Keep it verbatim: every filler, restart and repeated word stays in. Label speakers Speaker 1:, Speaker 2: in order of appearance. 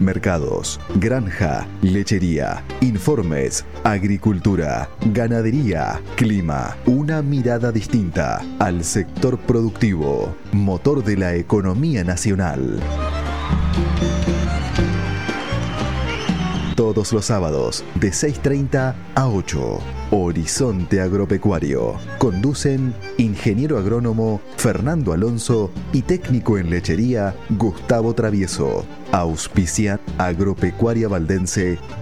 Speaker 1: mercados, granja, lechería, informes, agricultura, ganadería, clima. Una mirada distinta al sector productivo, motor de la economía nacional. Todos los sábados de seis treinta a ocho. Horizonte Agropecuario. Conducen ingeniero agrónomo Fernando Alonso y técnico en lechería Gustavo Travieso. Auspicia Agropecuaria Valdense